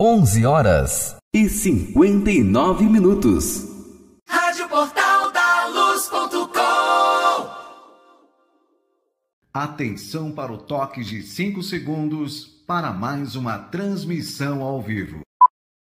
11h59. Rádio Portal da Luz.com. Atenção para o toque de 5 segundos para mais uma transmissão ao vivo.